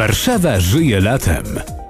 Warszawa żyje latem.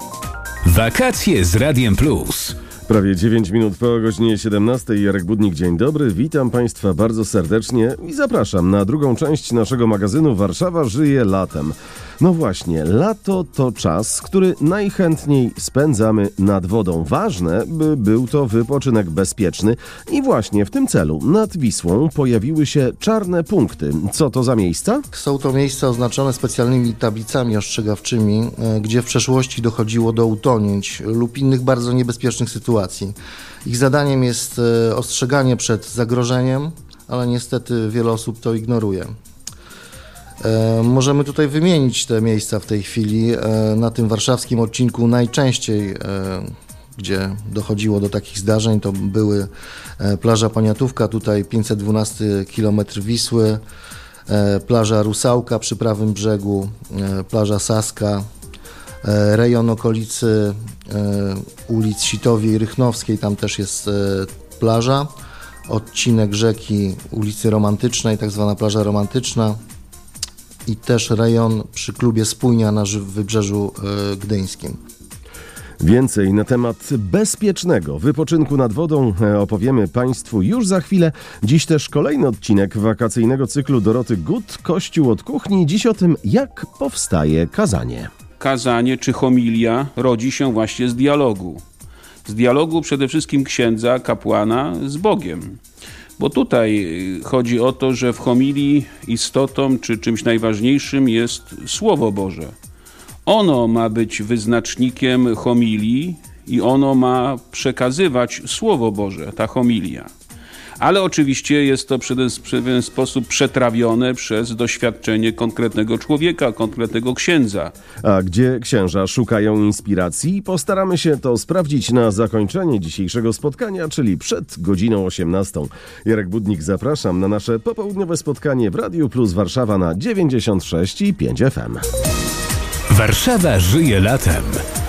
Wakacje z Radiem Plus. Prawie 9 minut po godzinie 17. Jarek Budnik, dzień dobry. Witam Państwa bardzo serdecznie i zapraszam na drugą część naszego magazynu Warszawa żyje latem. No właśnie, lato to czas, który najchętniej spędzamy nad wodą. Ważne, by był to wypoczynek bezpieczny i właśnie w tym celu nad Wisłą pojawiły się czarne punkty. Co to za miejsca? Są to miejsca oznaczone specjalnymi tablicami ostrzegawczymi, gdzie w przeszłości dochodziło do utonięć lub innych bardzo niebezpiecznych sytuacji. Ich zadaniem jest ostrzeganie przed zagrożeniem, ale niestety wiele osób to ignoruje. Możemy tutaj wymienić te miejsca w tej chwili. Na tym warszawskim odcinku najczęściej, gdzie dochodziło do takich zdarzeń, to były plaża Poniatówka, tutaj 512 km Wisły, plaża Rusałka przy prawym brzegu, plaża Saska, rejon okolicy ulic Sitowiej, Rychnowskiej, tam też jest plaża, odcinek rzeki ulicy Romantycznej, tak zwana plaża romantyczna, i też rejon przy klubie Spójnia na Wybrzeżu Gdyńskim. Więcej na temat bezpiecznego wypoczynku nad wodą opowiemy Państwu już za chwilę. Dziś też kolejny odcinek wakacyjnego cyklu Doroty Gut, Kościół od kuchni. Dziś o tym, jak powstaje kazanie. Kazanie czy homilia rodzi się właśnie z dialogu. Z dialogu przede wszystkim księdza, kapłana z Bogiem. Bo tutaj chodzi o to, że w homilii istotą czy czymś najważniejszym jest Słowo Boże. Ono ma być wyznacznikiem homilii i ono ma przekazywać Słowo Boże, ta homilia. Ale oczywiście jest to w pewien sposób przetrawione przez doświadczenie konkretnego człowieka, konkretnego księdza. A gdzie księża szukają inspiracji? Postaramy się to sprawdzić na zakończenie dzisiejszego spotkania, czyli przed godziną 18. Jarek Budnik, zapraszam na nasze popołudniowe spotkanie w Radiu Plus Warszawa na 96,5 FM. Warszawa żyje latem.